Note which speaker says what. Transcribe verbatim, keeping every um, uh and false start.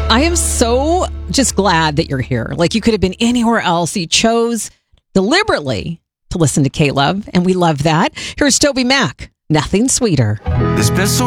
Speaker 1: I am so just glad that you're here. Like, you could have been anywhere else. You chose deliberately to listen to K-Love, and we love that. Here's Toby Mac. Nothing sweeter.
Speaker 2: There's been so